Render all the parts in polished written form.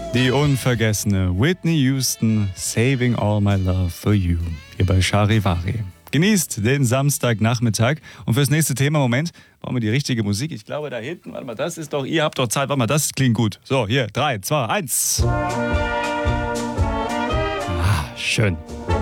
Die unvergessene Whitney Houston, Saving All My Love for You, hier bei Charivari. Genießt den Samstagnachmittag und fürs nächste Thema, Moment, brauchen wir die richtige Musik. Ich glaube da hinten, warte mal, das ist doch, ihr habt doch Zeit, warte mal, das klingt gut. So, hier, 3, 2, 1. Schön.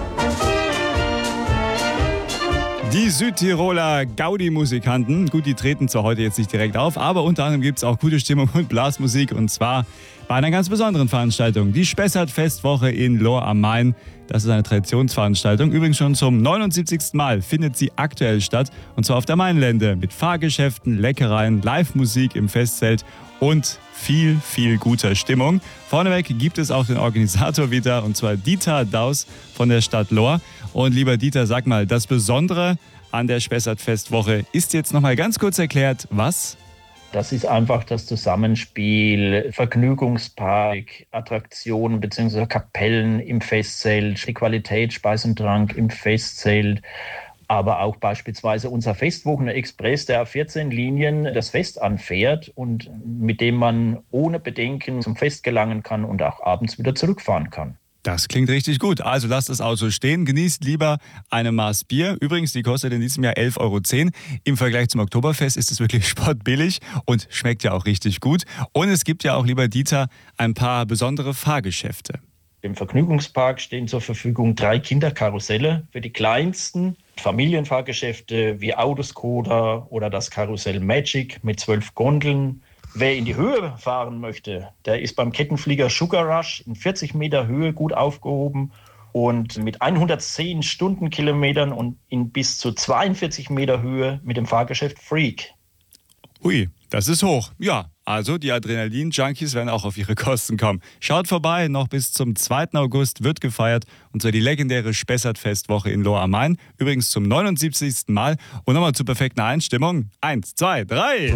Die Südtiroler Gaudi-Musikanten, gut, die treten zwar heute jetzt nicht direkt auf, aber unter anderem gibt es auch gute Stimmung und Blasmusik und zwar bei einer ganz besonderen Veranstaltung, die Spessart-Festwoche in Lohr am Main. Das ist eine Traditionsveranstaltung, übrigens schon zum 79. Mal findet sie aktuell statt und zwar auf der Mainlände mit Fahrgeschäften, Leckereien, Live-Musik im Festzelt und viel, viel guter Stimmung. Vorneweg gibt es auch den Organisator wieder und zwar Dieter Daus von der Stadt Lohr. Und lieber Dieter, sag mal, das Besondere an der Spessart-Festwoche ist jetzt nochmal ganz kurz erklärt, was? Das ist einfach das Zusammenspiel Vergnügungspark, Attraktionen bzw. Kapellen im Festzelt, die Qualität Speis und Trank im Festzelt, aber auch beispielsweise unser Festwochen-Express, der auf 14 Linien das Fest anfährt und mit dem man ohne Bedenken zum Fest gelangen kann und auch abends wieder zurückfahren kann. Das klingt richtig gut. Also lasst das Auto stehen, genießt lieber eine Maß Bier. Übrigens, die kostet in diesem Jahr 11,10 €. Im Vergleich zum Oktoberfest ist es wirklich spottbillig und schmeckt ja auch richtig gut. Und es gibt ja auch, lieber Dieter, ein paar besondere Fahrgeschäfte. Im Vergnügungspark stehen zur Verfügung 3 Kinderkarusselle für die Kleinsten. Familienfahrgeschäfte wie Autoscoda oder das Karussell Magic mit 12 Gondeln. Wer in die Höhe fahren möchte, der ist beim Kettenflieger Sugar Rush in 40 Meter Höhe gut aufgehoben und mit 110 Stundenkilometern und in bis zu 42 Meter Höhe mit dem Fahrgeschäft Freak. Ui, das ist hoch. Ja, also die Adrenalin-Junkies werden auch auf ihre Kosten kommen. Schaut vorbei, noch bis zum 2. August wird gefeiert und zwar die legendäre Spessart-Festwoche in Lohr am Main. Übrigens zum 79. Mal und nochmal zur perfekten Einstimmung. 1, 2, 3.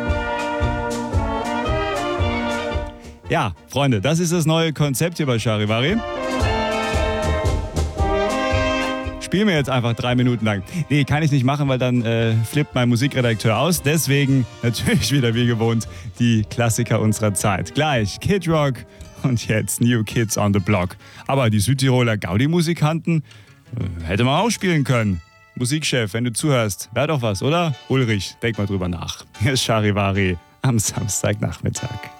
Ja, Freunde, das ist das neue Konzept hier bei Charivari. Spielen wir jetzt einfach 3 Minuten lang. Nee, kann ich nicht machen, weil dann flippt mein Musikredakteur aus. Deswegen natürlich wieder wie gewohnt die Klassiker unserer Zeit. Gleich Kid Rock und jetzt New Kids on the Block. Aber die Südtiroler Gaudi-Musikanten hätte man auch spielen können. Musikchef, wenn du zuhörst, wär doch was, oder? Ulrich, denk mal drüber nach. Hier ist Charivari am Samstagnachmittag.